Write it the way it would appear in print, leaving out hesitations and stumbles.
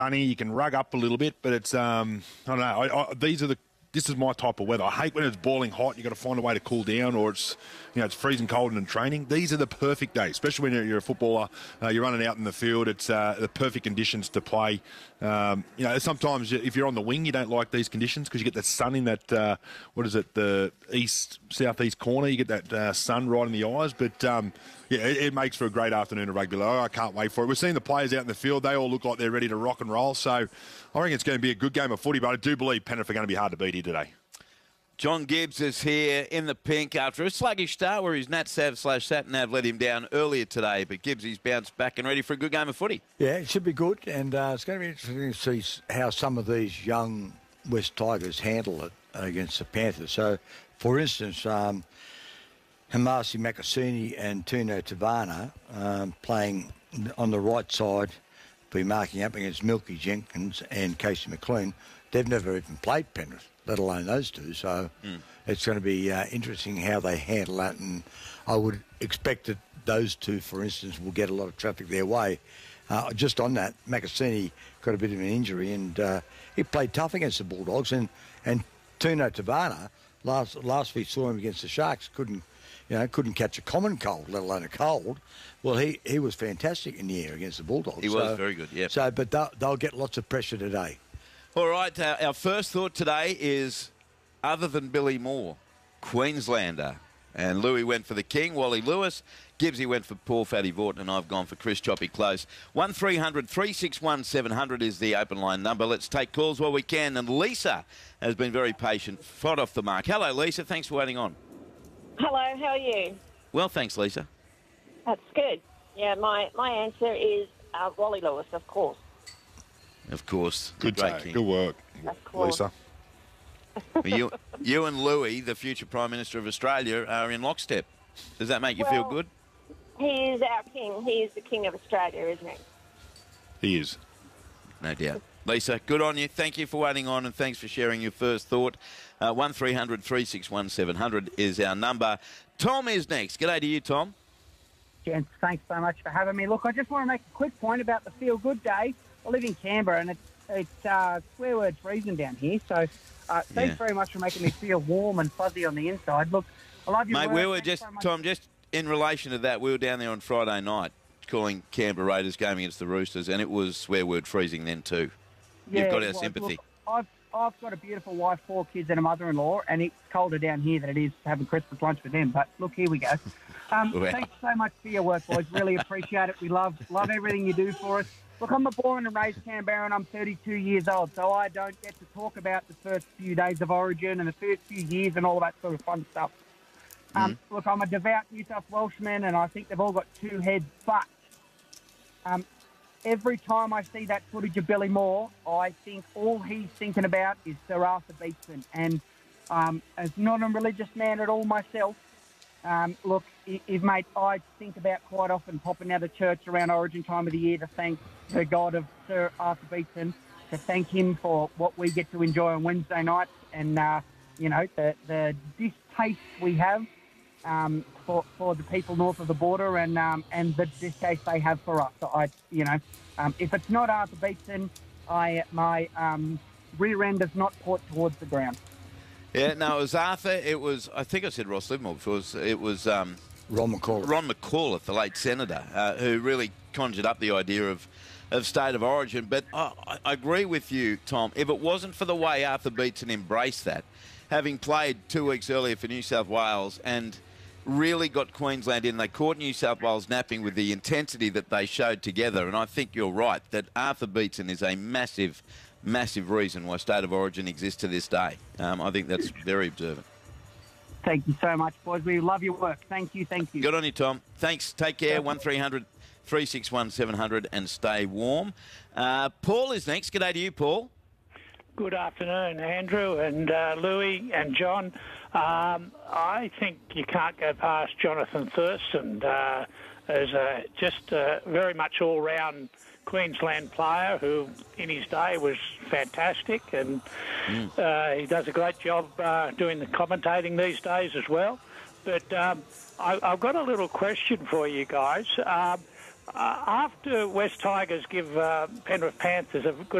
sunny. You can rug up a little bit, but it's I don't know. This is my type of weather. I hate when it's boiling hot. You've got to find a way to cool down, or it's freezing cold and in training. These are the perfect days, especially when you're a footballer. You're running out in the field. It's the perfect conditions to play. Sometimes if you're on the wing, you don't like these conditions because you get the sun in that, the southeast corner. You get that sun right in the eyes. But, it makes for a great afternoon of rugby. I can't wait for it. We're seeing the players out in the field. They all look like they're ready to rock and roll. So I reckon it's going to be a good game of footy, but I do believe Penrith are going to be hard to beat here today. John Gibbs is here in the pink after a sluggish start where his Nat Sav / Sat Nav let him down earlier today. But Gibbs, bounced back and ready for a good game of footy. Yeah, it should be good. And it's going to be interesting to see how some of these young West Tigers handle it against the Panthers. So, for instance, Hamasi Makasini and Tino Tavana playing on the right side, be marking up against Milky Jenkins and Casey McLean. They've never even played Penrith, let alone those two. So it's going to be interesting how they handle that. And I would expect that those two, for instance, will get a lot of traffic their way. Just on that, Makasini got a bit of an injury and he played tough against the Bulldogs. And Tino Tavana, last we saw him against the Sharks, couldn't catch a common cold, let alone a cold. Well, he was fantastic in the air against the Bulldogs. He was very good, yeah. So, but they'll get lots of pressure today. All right, our first thought today is, other than Billy Moore, Queenslander. And Louis went for the King, Wally Lewis. Gibbsy went for Paul Fatty Vaughton, and I've gone for Chris Choppy Close. 1300 361 700 is the open line number. Let's take calls while we can. And Lisa has been very patient, right off the mark. Hello, Lisa. Thanks for waiting on. Hello, how are you? Well, thanks, Lisa. That's good. Yeah, my answer is Wally Lewis, of course. Of course. Good great King. Good work, of course. Lisa. Well, you and Louis, the future Prime Minister of Australia, are in lockstep. Does that make you feel good? He is our king. He is the king of Australia, isn't he? He is. No doubt. Lisa, good on you. Thank you for waiting on and thanks for sharing your first thought. 1300 361 700 is our number. Tom is next. G'day to you, Tom. Gents, thanks so much for having me. Look, I just want to make a quick point about the Feel Good Day. I live in Canberra and it's swear word freezing down here. So thanks very much for making me feel warm and fuzzy on the inside. Look, I love your Mate, work. we were just, Tom, just in relation to that, we were down there on Friday night calling Canberra Raiders game against the Roosters, and it was swear word freezing then too. Yeah, you've got our sympathy. Look, I've got a beautiful wife, 4 kids and a mother-in-law, and it's colder down here than it is having Christmas lunch with them. But look, here we go. Thanks so much for your work, boys. Really appreciate it. We love everything you do for us. Look, I'm a born and raised Canberra and I'm 32 years old, so I don't get to talk about the first few days of Origin and the first few years and all that sort of fun stuff. Look, I'm a devout New South Welshman and I think they've all got 2 heads, but every time I see that footage of Billy Moore, I think all he's thinking about is Sir Arthur Beetson. And as not a religious man at all myself, look, mate, I think about quite often popping out of church around Origin time of the year to thank the God of Sir Arthur Beetson, to thank him for what we get to enjoy on Wednesday nights and, the distaste we have for the people north of the border and the distaste they have for us. So if it's not Arthur Beetson, my rear end is not put towards the ground. Yeah, no, it was Arthur. It was, I think I said Ross Livermore before. It was Ron McAuliffe. Ron McAuliffe, the late senator, who really conjured up the idea of State of Origin. But I agree with you, Tom. If it wasn't for the way Arthur Beetson embraced that, having played 2 weeks earlier for New South Wales and really got Queensland in, they caught New South Wales napping with the intensity that they showed together. And I think you're right that Arthur Beetson is a massive reason why State of Origin exists to this day. I think that's very observant. Thank you so much, boys. We love your work. Thank you. Good on you, Tom. Thanks. Take care. 1300 361 700 and stay warm. Paul is next. G'day to you, Paul. Good afternoon, Andrew and Louis and John. I think you can't go past Jonathan Thurston as just a very much all-round Queensland player who in his day was fantastic, and he does a great job doing the commentating these days as well. But I've got a little question for you guys. after West Tigers give Penrith Panthers a good